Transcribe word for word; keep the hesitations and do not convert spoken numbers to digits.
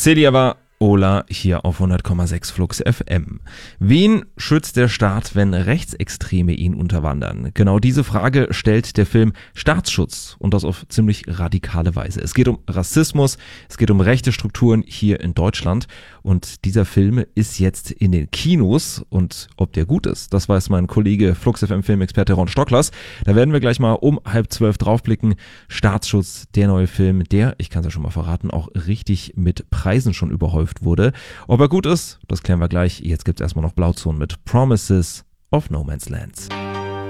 Celia war Ola hier auf hundert Komma sechs Flux F M. Wen schützt der Staat, wenn Rechtsextreme ihn unterwandern? Genau diese Frage stellt der Film Staatsschutz und das auf ziemlich radikale Weise. Es geht um Rassismus, es geht um rechte Strukturen hier in Deutschland und dieser Film ist jetzt in den Kinos und ob der gut ist, das weiß mein Kollege Flux F M Filmexperte Ron Stocklers. Da werden wir gleich mal um halb zwölf draufblicken. Staatsschutz, der neue Film, der, ich kann es ja schon mal verraten, auch richtig mit Preisen schon überhäuft wurde. Ob er gut ist, das klären wir gleich. Jetzt gibt es erstmal noch Blauzonen mit Promises of No Man's Land.